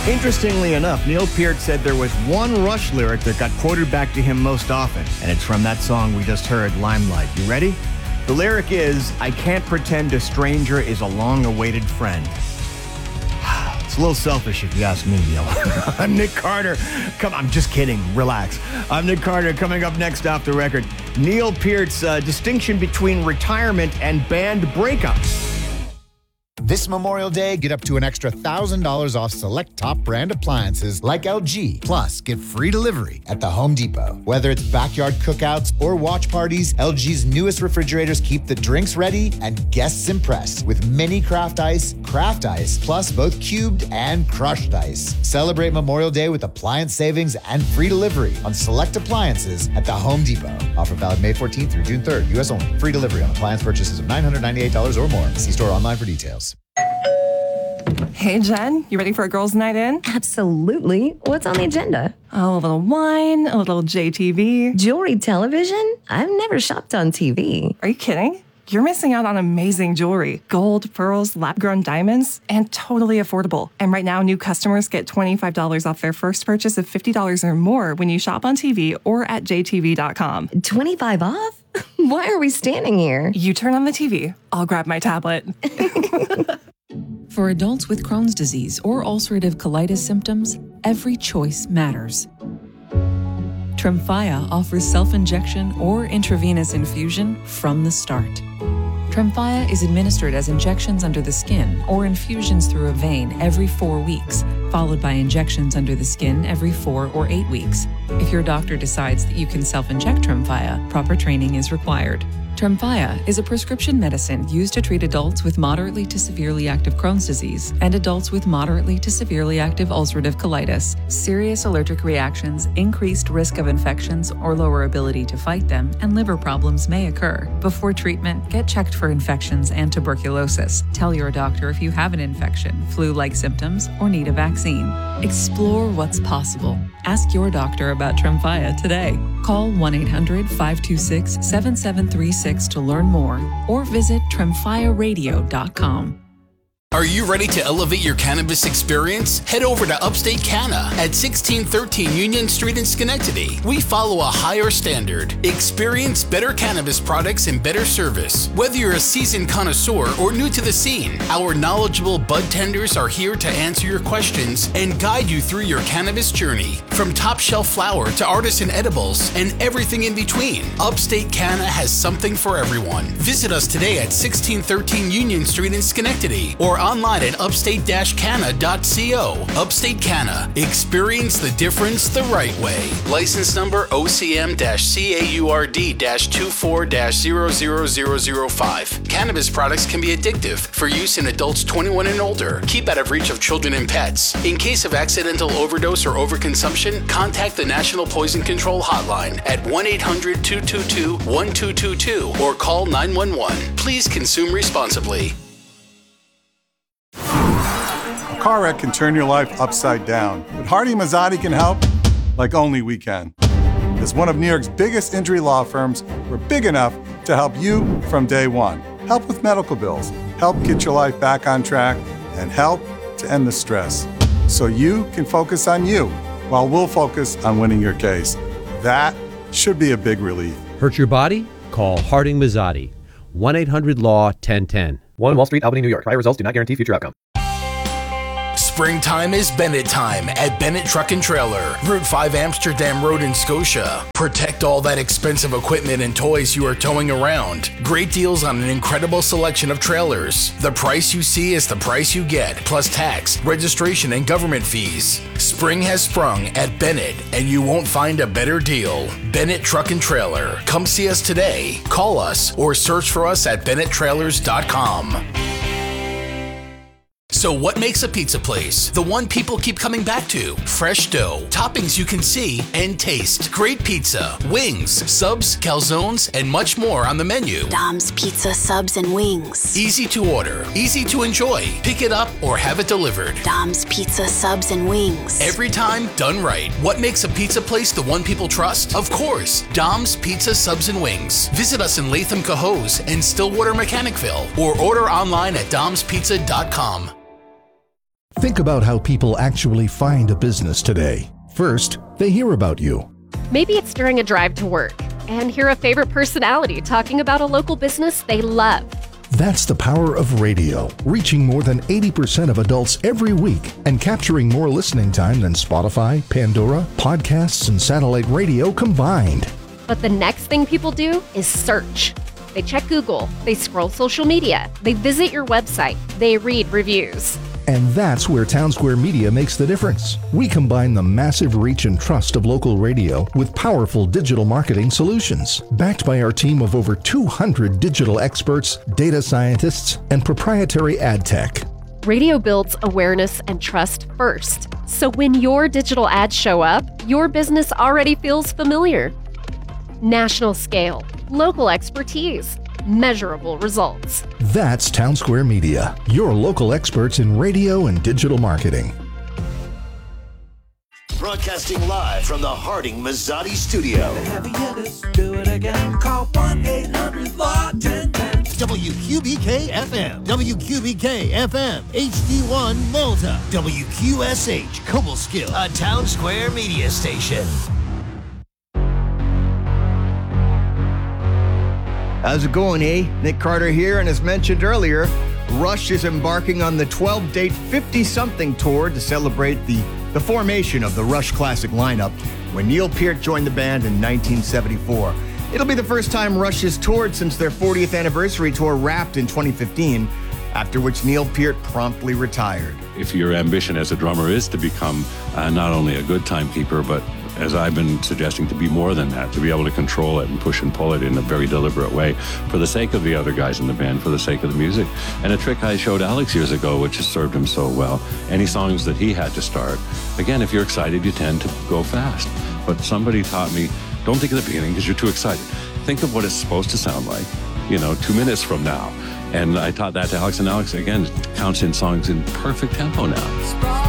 Interestingly enough, Neil Peart said there was one Rush lyric that got quoted back to him most often, and it's from that song we just heard, Limelight. You ready? The lyric is, I can't pretend a stranger is a long-awaited friend. It's a little selfish if you ask me, Neil. I'm Nick Carter. I'm just kidding. Relax. I'm Nick Carter. Coming up next off the record, Neil Peart's distinction between retirement and band breakup. This Memorial Day, get up to an extra $1,000 off select top brand appliances like LG. Plus, get free delivery at the Home Depot. Whether it's backyard cookouts or watch parties, LG's newest refrigerators keep the drinks ready and guests impressed with mini craft ice, plus both cubed and crushed ice. Celebrate Memorial Day with appliance savings and free delivery on select appliances at the Home Depot. Offer valid May 14th through June 3rd. U.S. only. Free delivery on appliance purchases of $998 or more. See store online for details. Hey, Jen, you ready for a girls' night in? Absolutely. What's on the agenda? Oh, a little wine, a little JTV. Jewelry television? I've never shopped on TV. Are you kidding? You're missing out on amazing jewelry. Gold, pearls, lab-grown diamonds, and totally affordable. And right now, new customers get $25 off their first purchase of $50 or more when you shop on TV or at jtv.com. 25 off? Why are we standing here? You turn on the TV. I'll grab my tablet. For adults with Crohn's disease or ulcerative colitis symptoms, every choice matters. Tremfya offers self-injection or intravenous infusion from the start. Tremfya is administered as injections under the skin or infusions through a vein every 4 weeks, followed by injections under the skin every 4 or 8 weeks. If your doctor decides that you can self-inject Tremfya, proper training is required. Tremfya is a prescription medicine used to treat adults with moderately to severely active Crohn's disease and adults with moderately to severely active ulcerative colitis. Serious allergic reactions, increased risk of infections or lower ability to fight them, and liver problems may occur. Before treatment, get checked for infections and tuberculosis. Tell your doctor if you have an infection, flu-like symptoms, or need a vaccine. Explore what's possible. Ask your doctor about Tremfya today. Call 1-800-526-7736 to learn more or visit tremfyaradio.com. Are you ready to elevate your cannabis experience? Head over to Upstate Canna at 1613 Union Street in Schenectady. We follow a higher standard. Experience better cannabis products and better service. Whether you're a seasoned connoisseur or new to the scene, our knowledgeable bud tenders are here to answer your questions and guide you through your cannabis journey. From top shelf flower to artisan edibles and everything in between, Upstate Canna has something for everyone. Visit us today at 1613 Union Street in Schenectady or online at upstate-canna.co. Upstate Canna. Experience the difference the right way. License number OCM-CAURD-24-00005. Cannabis products can be addictive for use in adults 21 and older. Keep out of reach of children and pets. In case of accidental overdose or overconsumption, contact the National Poison Control Hotline at 1-800-222-1222 or call 911. Please consume responsibly. A car wreck can turn your life upside down, but Hardy Mazzotti can help like only we can. As one of New York's biggest injury law firms, we're big enough to help you from day one. Help with medical bills, help get your life back on track, and help to end the stress. So you can focus on you, while we'll focus on winning your case. That should be a big relief. Hurt your body? Call Harding Mazzotti. 1-800-LAW-1010. 1 Wall Street, Albany, New York. Prior results do not guarantee future outcome. Springtime is Bennett time at Bennett Truck and Trailer, Route 5 Amsterdam Road in Scotia. Protect all that expensive equipment and toys you are towing around. Great deals on an incredible selection of trailers. The price you see is the price you get, plus tax, registration, and government fees. Spring has sprung at Bennett, and you won't find a better deal. Bennett Truck and Trailer. Come see us today. Call us or search for us at BennettTrailers.com. So what makes a pizza place? The one people keep coming back to. Fresh dough, toppings you can see and taste. Great pizza, wings, subs, calzones, and much more on the menu. Dom's Pizza, Subs, and Wings. Easy to order, easy to enjoy. Pick it up or have it delivered. Dom's Pizza, Subs, and Wings. Every time, done right. What makes a pizza place the one people trust? Of course, Dom's Pizza, Subs, and Wings. Visit us in Latham, Cohoes, and Stillwater, Mechanicville, or order online at domspizza.com. Think about how people actually find a business today. First, they hear about you. Maybe it's during a drive to work and hear a favorite personality talking about a local business they love. That's the power of radio, reaching more than 80% of adults every week and capturing more listening time than Spotify, Pandora, podcasts, and satellite radio combined. But the next thing people do is search. They check Google, they scroll social media, they visit your website, they read reviews. And that's where Townsquare Media makes the difference. We combine the massive reach and trust of local radio with powerful digital marketing solutions, backed by our team of over 200 digital experts, data scientists, and proprietary ad tech. Radio builds awareness and trust first. So when your digital ads show up, your business already feels familiar. National scale, local expertise, measurable results. That's Townsquare Media, your local experts in radio and digital marketing. Broadcasting live from the Harding Mazzotti studio. Do it again. Call 1-800-LAW-1010. WQBK FM, WQBK FM, HD1 Malta, WQSH Cobleskill, a Townsquare Media station. How's it going, eh? Nick Carter here, and as mentioned earlier, Rush is embarking on the 12-date 50-something tour to celebrate the formation of the Rush Classic lineup when Neil Peart joined the band in 1974. It'll be the first time Rush has toured since their 40th anniversary tour wrapped in 2015, after which Neil Peart promptly retired. If your ambition as a drummer is to become not only a good timekeeper, but as I've been suggesting, to be more than that, to be able to control it and push and pull it in a very deliberate way for the sake of the other guys in the band, for the sake of the music. And a trick I showed Alex years ago, which has served him so well, any songs that he had to start, again, if you're excited, you tend to go fast. But somebody taught me, don't think of the beginning because you're too excited. Think of what it's supposed to sound like, 2 minutes from now. And I taught that to Alex, and Alex, again, counts in songs in perfect tempo now.